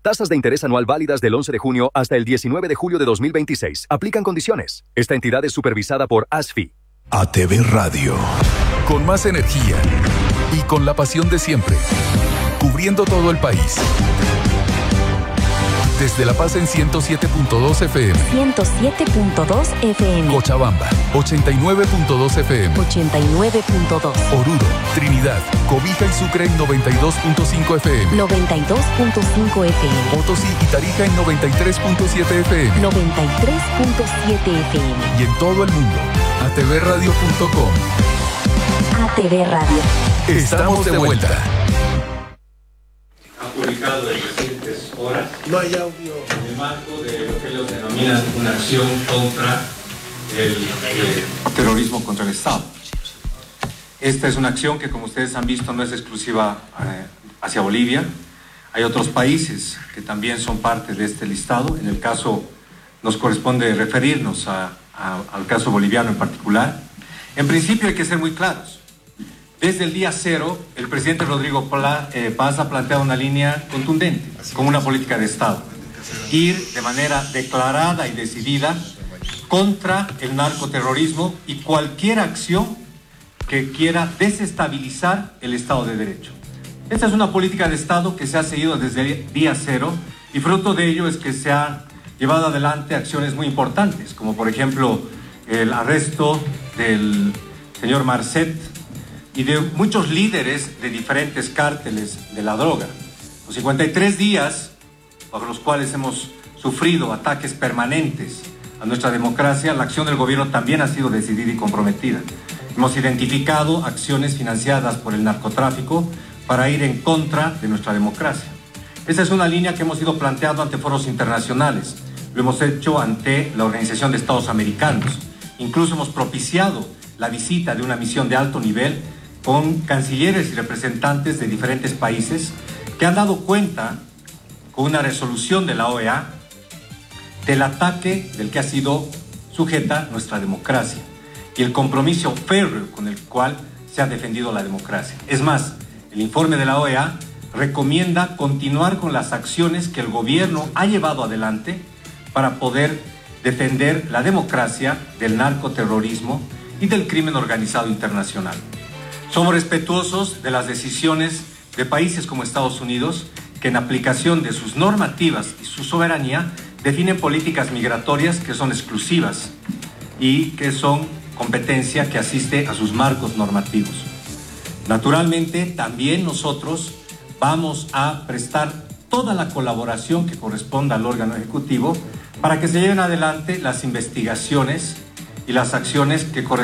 Tasas de interés anual válidas del 11 de junio hasta el 19 de julio de 2026. Aplican condiciones. Esta entidad es supervisada por ASFI. ATV Radio. Con más energía y con la pasión de siempre. Cubriendo todo el país. Desde La Paz en 107.2 FM. 107.2 FM. Cochabamba, 89.2 FM. 89.2. Oruro, Trinidad, Cobija y Sucre en 92.5 FM. 92.5 FM. Potosí y Tarija en 93.7 FM. 93.7 FM. Y en todo el mundo, atvradio.com. ATV Radio. Estamos de vuelta. Ha publicado en recientes horas, no hay audio, en el marco de lo que ellos denominan una acción contra el terrorismo contra el Estado. Esta es una acción que, como ustedes han visto, no es exclusiva hacia Bolivia. Hay otros países que también son parte de este listado. En el caso, nos corresponde referirnos al caso boliviano en particular. En principio hay que ser muy claros. Desde el día cero, el presidente Rodrigo Paz ha planteado una línea contundente, con una política de Estado. Ir de manera declarada y decidida contra el narcoterrorismo y cualquier acción que quiera desestabilizar el Estado de Derecho. Esta es una política de Estado que se ha seguido desde el día cero y fruto de ello es que se han llevado adelante acciones muy importantes, como por ejemplo el arresto del señor Marcet y de muchos líderes de diferentes cárteles de la droga. Los 53 días bajo los cuales hemos sufrido ataques permanentes a nuestra democracia, la acción del gobierno también ha sido decidida y comprometida. Hemos identificado acciones financiadas por el narcotráfico para ir en contra de nuestra democracia. Esa es una línea que hemos ido planteando ante foros internacionales. Lo hemos hecho ante la Organización de Estados Americanos. Incluso hemos propiciado la visita de una misión de alto nivel con cancilleres y representantes de diferentes países que han dado cuenta, con una resolución de la OEA, del ataque del que ha sido sujeta nuestra democracia y el compromiso férreo con el cual se ha defendido la democracia. Es más, el informe de la OEA recomienda continuar con las acciones que el gobierno ha llevado adelante para poder defender la democracia del narcoterrorismo y del crimen organizado internacional. Somos respetuosos de las decisiones de países como Estados Unidos, que en aplicación de sus normativas y su soberanía definen políticas migratorias que son exclusivas y que son competencia que asiste a sus marcos normativos. Naturalmente, también nosotros vamos a prestar toda la colaboración que corresponda al órgano ejecutivo para que se lleven adelante las investigaciones y las acciones que corresponden